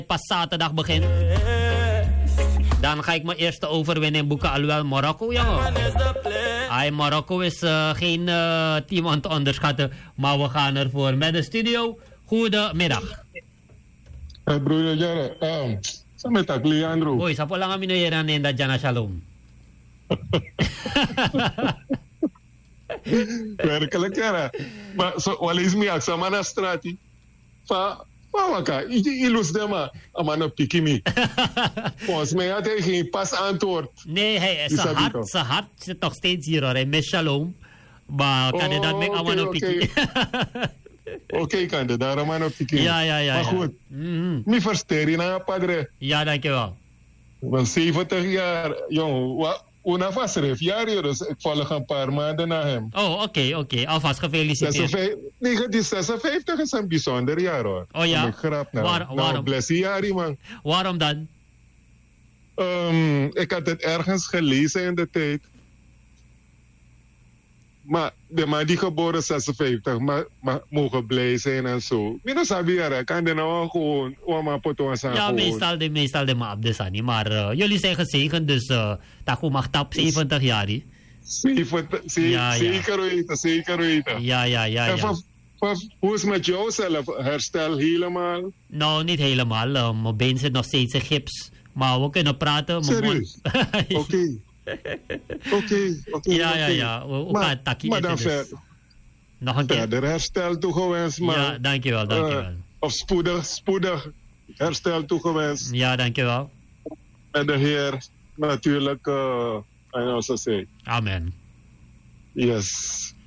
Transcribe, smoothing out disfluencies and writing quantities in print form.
pas zaterdag begint. Dan ga ik mijn eerste overwinning boeken. Alhoewel Marokko, jongen. Marokko is geen team aan te onderschatten. Maar we gaan ervoor met de studio. Goedemiddag. Broer Jere, samet ak Leandro. Oy, sa po lang kami noyeran nenda Jana Shalom. Werkelijk, ja. Maar wat is mij ook sama na strati? Waka, ilus dema, amano pikimi. Volgens mij had hij geen pas antwoord. Nee, zijn hart zit nog steeds hier hoor. Hij mist Shalom. Maar kandidaat met amano pikimi. Oké, kandidaat amano pikimi. Ja. Maar goed, mi versteri na padre. Ja, dankjewel. Want 70 jaar, jong, una vast jaar, dus ik volg een paar maanden na hem. Oh, oké. Alvast gefeliciteerd. 56 is een bijzonder jaar hoor. Oh ja? Ik grap nou. Waarom? Blessie jaar, man. Waarom dan? Ik had het ergens gelezen in de tijd. Maar de man die geboren 56 mogen blij zijn en zo. Minus Abiyara kan de nou gewoon oma poto aan ja, meestal de maap de sani. Maar jullie zijn gezegend, dus tako mag tap 70 jaar. Zeker weten. Ja. En hoe is het met jou zelf? Herstel helemaal? Nou, niet helemaal. Mijn been zit nog steeds in gips. Maar we kunnen praten. Serieus? Oké. Ja. Maar dan nog een keer. Verder herstel toegewenst, man. Ja, dankjewel. Of spoedig herstel toegewenst. Ja, dankjewel. En de Heer natuurlijk, I know so say. Amen. Yes.